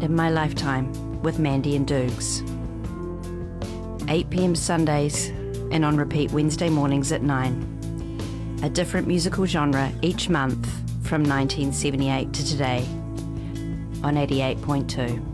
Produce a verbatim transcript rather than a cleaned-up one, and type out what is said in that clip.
In My Lifetime with Mandy and Dukes. eight p.m. Sundays and on repeat Wednesday mornings at nine. A different musical genre each month from nineteen seventy-eight to today on eighty-eight point two.